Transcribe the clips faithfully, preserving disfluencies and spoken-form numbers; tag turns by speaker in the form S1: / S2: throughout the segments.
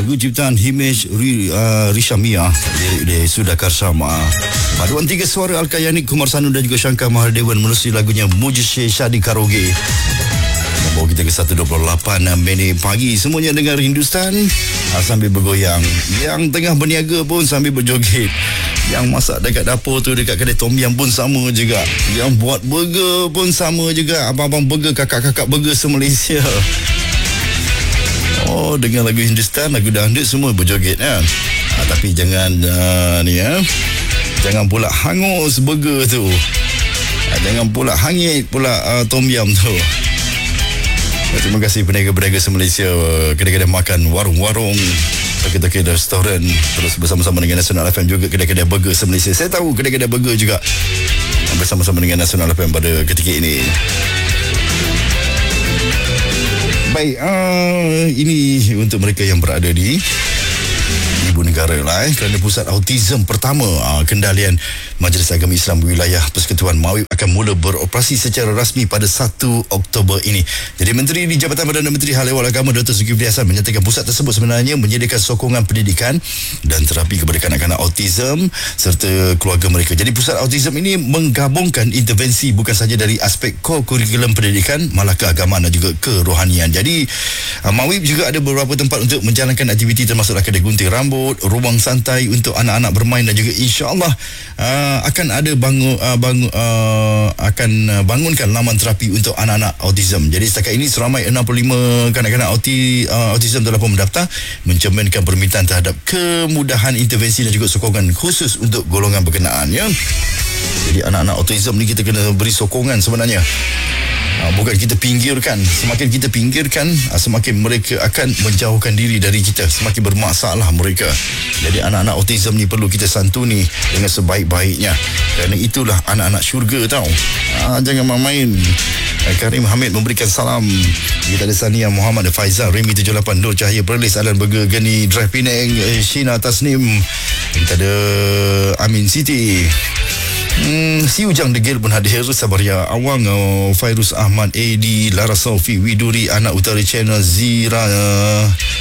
S1: Lagu ciptaan Himesh uh, Rishamia, lirik dia Sudhakar Sharma. Paduan tiga suara Alkayanik, Kumar Sanu dan juga Shankar Mahadewan menerusi lagunya Mujizat Shadi Karaoke. Membawa kita ke satu dua puluh lapan minit pagi. Semuanya dengar Hindustan sambil bergoyang. Yang tengah berniaga pun sambil berjoget. Yang masak dekat dapur tu, dekat kedai tom yum pun sama juga. Yang buat burger pun sama juga. Abang-abang burger, kakak-kakak burger se-Malaysia. Oh, dengar lagu Hindustan, lagu dangdut, semua berjoget kan. Ha, tapi jangan uh, ni ya. Jangan pula hangus burger tu. Ha, jangan pula hangit pula uh, tom yum tu. Terima kasih peniaga-peniaga se-Malaysia, kedai-kedai makan, warung-warung, toke-toke restoran, terus bersama-sama dengan Nasional F M juga kedai-kedai burger se-Malaysia. Saya tahu kedai-kedai burger juga bersama-sama dengan Nasional F M pada ketika ini. Baik, uh, ini untuk mereka yang berada di ibu negara lah eh, kerana pusat autism pertama uh, kendalian Majlis Agama Islam Wilayah Persekutuan Mawib akan mula beroperasi secara rasmi pada satu Oktober ini. Jadi Menteri di Jabatan Perdana Menteri Hal Ehwal Agama Doktor Zulkifli Hasan menyatakan pusat tersebut sebenarnya menyediakan sokongan pendidikan dan terapi kepada kanak-kanak autism serta keluarga mereka. Jadi pusat autism ini menggabungkan intervensi bukan sahaja dari aspek core kurikulum pendidikan, malah keagamaan dan juga kerohanian. Jadi uh, Mawib juga ada beberapa tempat untuk menjalankan aktiviti termasuklah kedai gunting rambut, ruang santai untuk anak-anak bermain dan juga insya-Allah uh, akan ada bangun, uh, bangun uh, akan bangunkan laman terapi untuk anak-anak autism. Jadi setakat ini seramai enam puluh lima kanak-kanak auti, uh, autism telah pun mendaftar, mencerminkan permintaan terhadap kemudahan intervensi dan juga sokongan khusus untuk golongan berkenaan ya. Jadi anak-anak autism ni kita kena beri sokongan sebenarnya. Uh, bukan kita pinggirkan. Semakin kita pinggirkan, uh, semakin mereka akan menjauhkan diri dari kita, semakin bermasalah mereka. Jadi anak-anak autism ni perlu kita santuni dengan sebaik-baiknya, kerana itulah anak-anak syurga tau. Uh, jangan main-main. uh, Karim Hamid memberikan salam. Kita ada Sania Muhammad Faizal, Remy tujuh lapan, Nur Cahaya Perlis, Alan Burger, Gani Drive Penang, eh, Sheena Tasnim. Kita ada Amin Siti, Hmm, si Ujang Degil pun hadir, Sabaria Awang, uh, Fairuz Ahmad, A D, Lara Sofi, Widuri, Anak Utara Channel, Zira, uh,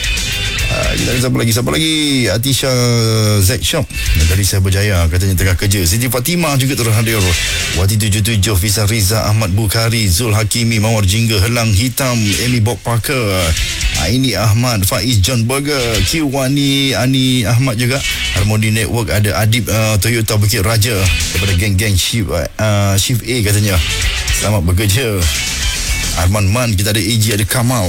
S1: uh, siapa lagi, siapa lagi, Atisha Z Shop dari Sabah Jaya, katanya tengah kerja. Siti Fatimah juga turut hadir. Wati tujuh tujuh, Fisa Riza, Ahmad Bukhari, Zul Hakimi, Mawar Jingga, Helang Hitam, Amy Bob Parker, Aini Ahmad, Faiz John Burger, Q Wani, Ani Ahmad juga. Harmony Network ada Adib uh, Toyota Bukit Raja, kepada geng-geng Shift, uh, Shift A katanya, selamat bekerja. Arman Man, kita ada A G, ada Kamal,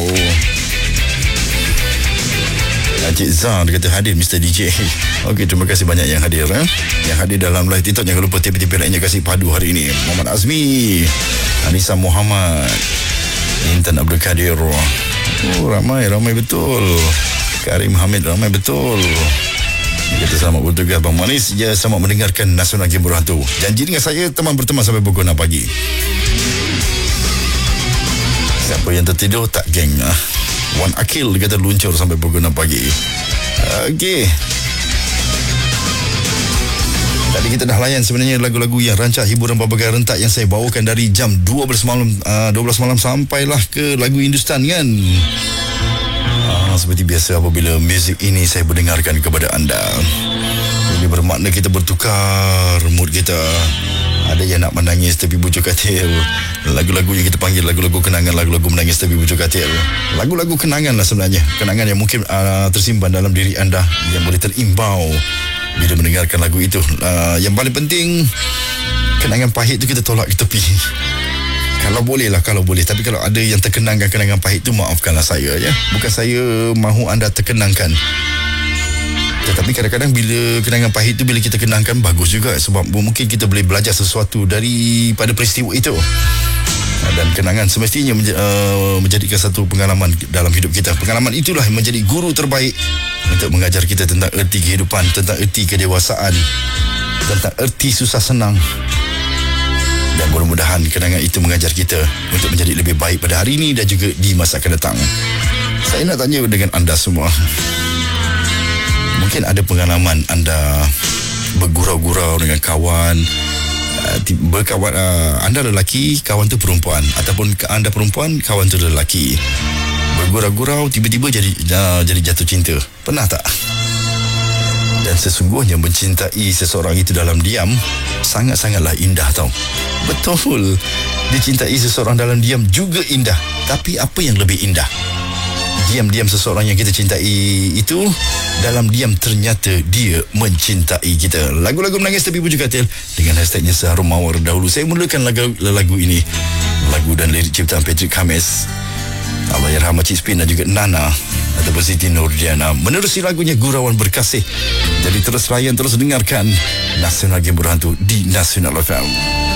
S1: Encik Zah dia kata hadir Mister D J. Okey, terima kasih banyak yang hadir eh? Yang hadir dalam live TikTok. Jangan lupa tipe-tipe lainnya kasih padu hari ini. Muhammad Azmi, Anissa Muhammad, Intan Abdul Kadir. Oh, ramai, ramai betul. Karim Hamid, ramai betul. Kita selamat bertugas Bang Manis. Ya, selamat mendengarkan Nasional Game Berhantu. Janji dengan saya teman berteman sampai pukul enam pagi. Siapa yang tertidur tak geng. Wan Akil dia kata luncur sampai pukul enam pagi. Okey. Tadi kita dah layan sebenarnya lagu-lagu yang rancak hiburan berbagai rentak yang saya bawakan dari jam dua belas malam, uh, dua belas malam sampailah ke lagu Hindustan kan. Seperti biasa apabila muzik ini saya mendengarkan kepada anda, ini bermakna kita bertukar mood kita. Ada yang nak menangis tapi bujuk katil, lagu-lagu yang kita panggil lagu-lagu kenangan, lagu-lagu menangis tapi bujuk katil. Lagu-lagu kenangan lah sebenarnya, kenangan yang mungkin uh, tersimpan dalam diri anda, yang boleh terimbau bila mendengarkan lagu itu. uh, Yang paling penting, kenangan pahit tu kita tolak ke tepi. Kalau boleh lah, kalau boleh. Tapi kalau ada yang terkenangkan kenangan pahit tu, maafkanlah saya ya. Bukan saya mahu anda terkenangkan, tetapi kadang-kadang bila kenangan pahit tu bila kita kenangkan, bagus juga. Sebab mungkin kita boleh belajar sesuatu daripada peristiwa itu. Dan kenangan semestinya menj- uh, menjadikan satu pengalaman dalam hidup kita. Pengalaman itulah menjadi guru terbaik untuk mengajar kita tentang erti kehidupan, tentang erti kedewasaan, tentang erti susah senang. Dan mudah-mudahan kenangan itu mengajar kita untuk menjadi lebih baik pada hari ini dan juga di masa akan datang. Saya nak tanya dengan anda semua, mungkin ada pengalaman anda bergurau-gurau dengan kawan, berkawan, anda lelaki, kawan tu perempuan, ataupun anda perempuan, kawan tu lelaki. Bergurau-gurau, tiba-tiba jadi uh, jadi jatuh cinta. Pernah tak? Dan sesungguhnya mencintai seseorang itu dalam diam sangat-sangatlah indah tau. Betul, dicintai seseorang dalam diam juga indah. Tapi apa yang lebih indah? Diam-diam seseorang yang kita cintai itu dalam diam ternyata dia mencintai kita. Lagu-lagu menangis tepi bujur katil dengan hashtagnya Seharum Mawar. Dahulu saya mulakan lagu, lagu ini, lagu dan lirik ciptaan Patrick Khamis, Allahyarham Cik Spin dan juga Nana ataupun Siti Nurdiana. Menerusi lagunya Gurauan Berkasih. Jadi terus layan, terus dengarkan Nasional Game Berhantu di Nasional F M.